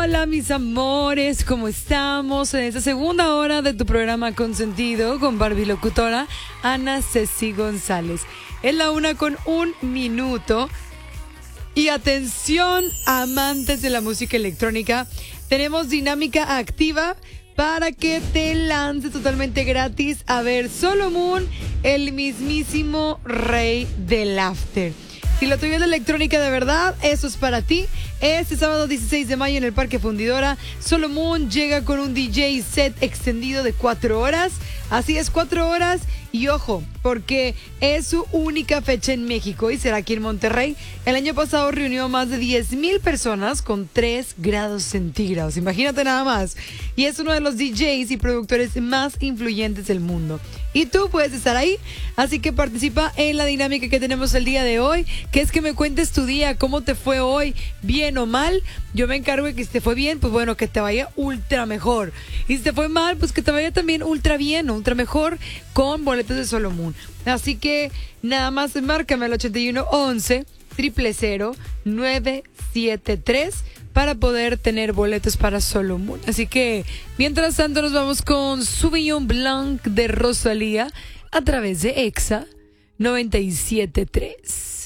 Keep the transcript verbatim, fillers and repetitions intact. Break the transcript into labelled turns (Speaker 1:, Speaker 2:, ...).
Speaker 1: Hola mis amores, ¿cómo estamos? En esta segunda hora de tu programa Consentido con Barbie Locutora, Ana Ceci González. Es la una con un minuto. Y atención, amantes de la música electrónica, tenemos dinámica activa para que te lances totalmente gratis a ver Solo Moon, el mismísimo rey del after. Si lo tuyo es la electrónica de verdad, eso es para ti. Este sábado dieciséis de mayo en el Parque Fundidora, Solo Moon llega con un D J set extendido de cuatro horas. Así es, cuatro horas. Y ojo, porque es su única fecha en México y será aquí en Monterrey. El año pasado reunió más de diez mil personas con tres grados centígrados. Imagínate nada más. Y es uno de los D Js y productores más influyentes del mundo. Y tú puedes estar ahí, así que participa en la dinámica que tenemos el día de hoy, que es que me cuentes tu día, cómo te fue hoy, bien o mal. Yo me encargo de que si te fue bien, pues bueno, que te vaya ultra mejor. Y si te fue mal, pues que te vaya también ultra bien, ultra mejor, con boletos de Solo Moon. Así que nada más márcame al ochenta y uno once, cero cero cero, nueve siete tres para poder tener boletos para Solo Moon. Así que, mientras tanto, nos vamos con Sauvignon Blanc de Rosalía a través de Exa noventa y siete punto tres.